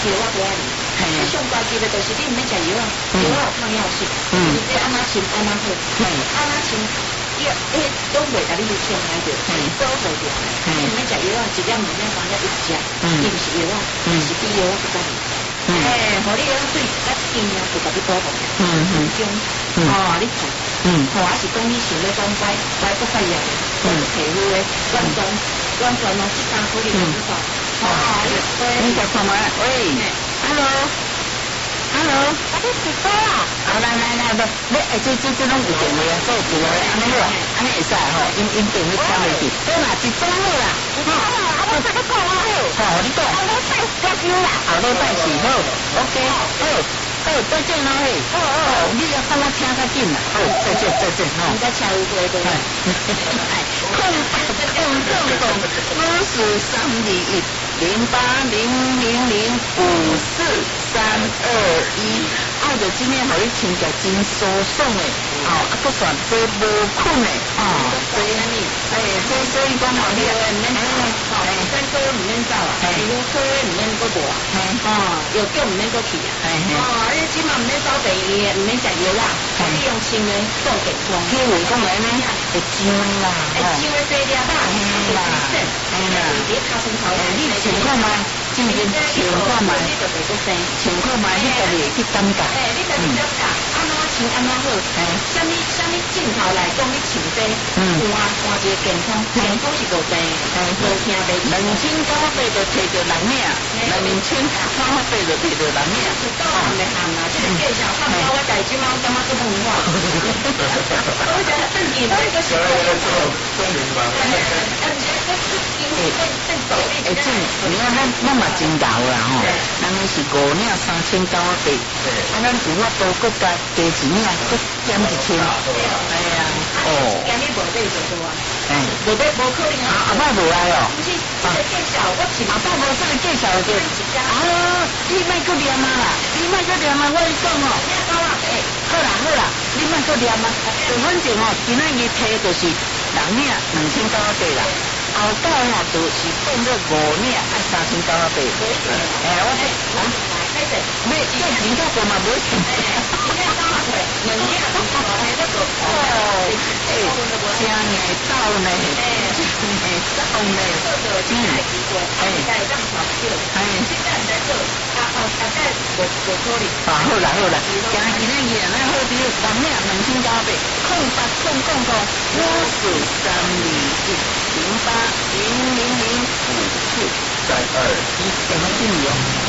药我不爱你。上高级的就是你唔免食药啊，药啊抗药性，就是这安那清安那好，安那清药都袂甲你去伤害着，保护着。你唔免食药啊，一点2点3点一食，伊唔是药啊，是比药啊更加。互你个对咱病啊，就甲你保护。中你看，还是讲你想要讲改不发炎，或者皮肤的完全这3颗你唔知道。 你在干嘛？喂 ，hello，我在直播啊。来，你这拢有电话啊，做电话安尼好，安尼会使吼，因电话听袂去。对啦，一钟好啦。我这个讲啊好。你讲。我拜师啦。后礼拜四好 ，OK， 好，再见啦嘿。你要看我听较紧啦。好，再见吼。 你在车有过对吧？ 580005454321，澳洲今天互你听起来真舒爽诶，搁选做无困诶，所以所以讲吼，你唔免走，山高唔免走啊，皮肤科唔免搁无啊，药局唔免搁去啊，你即嘛唔免走病院，唔免食药啦，你用心诶做健康。譬如讲安尼，会上啦，会上诶细粒啦，你卡身头，你情况嘛，真正情况嘛，你就袂搁生，情况嘛，你就会去感觉，你就会感觉安怎穿安怎好，啥物镜头来讲你穿这，换一个健康是无济，无听袂2900就摕着人命，2900就摕着人命，到含袂含啊？这个介绍看到我家即马感觉都文化，我觉得正经这个是。你看咱嘛真牛啦吼，咱是5领3900，咱有法度搁加钱搁减1000，今日无买就多啊，无可能啊，阿爸无来哦，不是这个介绍，我是阿爸无这个介绍就，你莫搁念啊啦，我跟你讲哦，好啦，你莫搁念啊，反正哦，今仔日摕就是人领2900啦。后盖就是变做5领3900，我你钱较多嘛，无钱，2领真硬斗呢，好啦，今仔日咱好比人领2900，0800005432，电话经理哦。